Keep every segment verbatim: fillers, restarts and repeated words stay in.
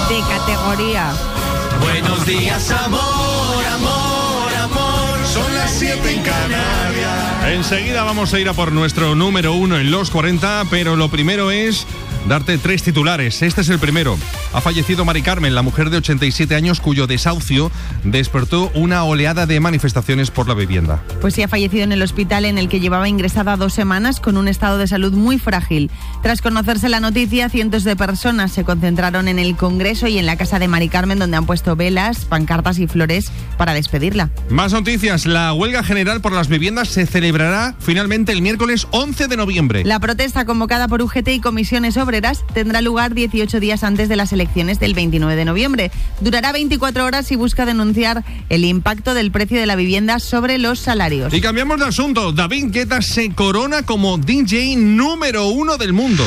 de categoría. Buenos días, amor, amor, amor. Son las siete en Canarias. Enseguida vamos a ir a por nuestro número uno en los cuarenta, pero lo primero es darte tres titulares. Este es el primero. Ha fallecido Mari Carmen, la mujer de ochenta y siete años cuyo desahucio despertó una oleada de manifestaciones por la vivienda. Pues sí, ha fallecido en el hospital en el que llevaba ingresada dos semanas con un estado de salud muy frágil. Tras conocerse la noticia, cientos de personas se concentraron en el Congreso y en la casa de Mari Carmen, donde han puesto velas, pancartas y flores para despedirla. Más noticias. La huelga general por las viviendas se celebrará finalmente el miércoles once de noviembre. La protesta convocada por U G T y comisiones obreras tendrá lugar dieciocho días antes de las elecciones del veintinueve de noviembre. Durará veinticuatro horas y busca denunciar el impacto del precio de la vivienda sobre los salarios. Y cambiamos de asunto. David Guetta se corona como D J número uno del mundo.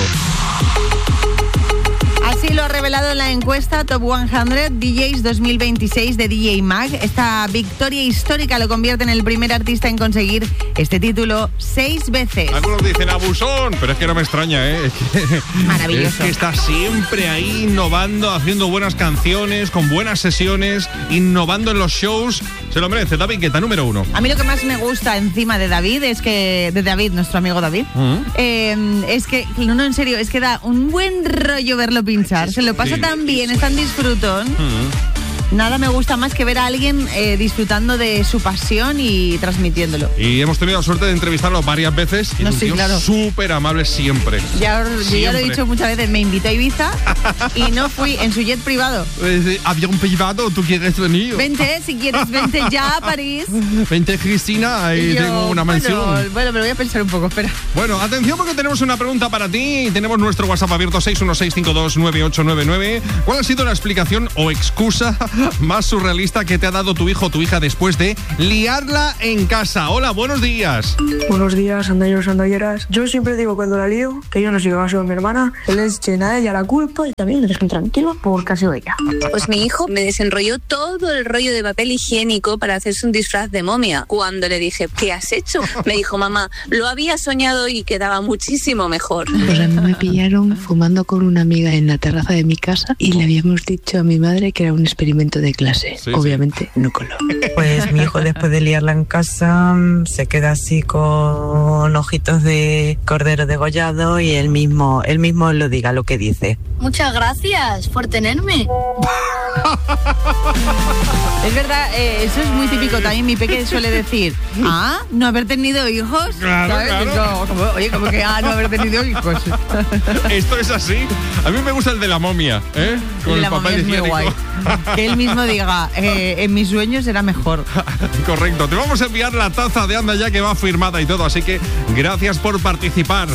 Así lo ha revelado en la encuesta Top cien D Js dos mil veintiséis de D J Mag. Esta victoria histórica lo convierte en el primer artista en conseguir este título seis veces. Algunos dicen abusón, pero es que no me extraña, ¿eh? Es que, maravilloso. Es que está siempre ahí innovando, haciendo buenas canciones, con buenas sesiones, innovando en los shows. Se lo merece. David Guetta, número uno. A mí lo que más me gusta encima de David es que, de David, nuestro amigo David, uh-huh. eh, es que, no, no, en serio, es que da un buen rollo verlo pinchar. Se lo pasa sí. tan bien, es tan disfrutón. Uh-huh. Nada me gusta más que ver a alguien eh, disfrutando de su pasión y transmitiéndolo. Y hemos tenido la suerte de entrevistarlo varias veces. Y no, es un sí, tío claro. súper amable siempre. Ya, siempre. ya lo he dicho muchas veces, me invitó a Ibiza y no fui en su jet privado. Eh, ¿Avión privado? ¿Tú quieres venir? Vente, si quieres, vente ya a París. Vente, Cristina, ahí Yo, tengo una mansión. Bueno, bueno, me lo voy a pensar un poco, espera. Bueno, atención porque tenemos una pregunta para ti. Tenemos nuestro WhatsApp abierto seis uno seis cinco dos nueve ocho nueve nueve. ¿Cuál ha sido la explicación o excusa más surrealista que te ha dado tu hijo o tu hija después de liarla en casa? Hola, buenos días. Buenos días, andalleros, andalleras. Yo siempre digo cuando la lío que yo no soy caso de mi hermana, que le echen a ella la culpa y también le dejen tranquilo porque ha sido ella. Pues mi hijo me desenrolló todo el rollo de papel higiénico para hacerse un disfraz de momia. Cuando le dije, ¿qué has hecho? Me dijo, mamá, lo había soñado y quedaba muchísimo mejor. Pues a mí me pillaron fumando con una amiga en la terraza de mi casa y le habíamos dicho a mi madre que era un experimento de clase. Sí, obviamente sí. No coló. Pues mi hijo después de liarla en casa se queda así con ojitos de cordero degollado y él mismo, él mismo lo diga lo que dice. Muchas gracias por tenerme. Es verdad, eh, eso es muy típico. También mi peque suele decir, ah, no haber tenido hijos. Claro, ¿sabes? claro. Como, como, oye, como que, ah, no haber tenido hijos. Esto es así. A mí me gusta el de la momia, ¿eh? Con el, el la papel momia es muy guay. Que él mismo diga, eh, en mis sueños era mejor. Correcto. Te vamos a enviar la taza de Anda Ya que va firmada y todo, así que gracias por participar.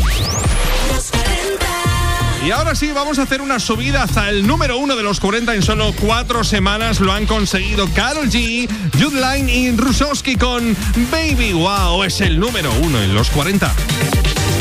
Y ahora sí, vamos a hacer una subida hasta el número uno de los cuarenta en solo cuatro semanas. Lo han conseguido Karol G, Jude Line y Rusowski con Baby. Wow, es el número uno en los cuarenta.